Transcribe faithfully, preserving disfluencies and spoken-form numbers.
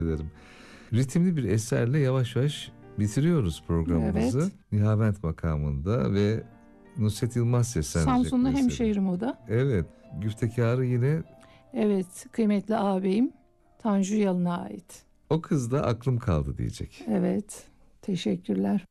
ederim. Ritimli bir eserle yavaş yavaş bitiriyoruz programımızı. Evet. Nihavent makamında ve Nusret Yılmaz seslenecek. Samsunlu bu eseri. hemşehrim o da. Evet. Güftekarı yine Evet, kıymetli ağabeyim Tanju Yalın'a ait. o kız da aklım kaldı diyecek. Evet, teşekkürler.